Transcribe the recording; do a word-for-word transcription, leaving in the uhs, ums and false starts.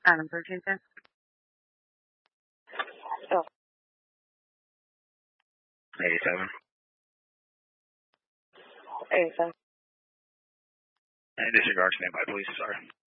Adam thirteen ten. Oh. eighty-seven. eighty-seven. And disregard standby, please. Sorry.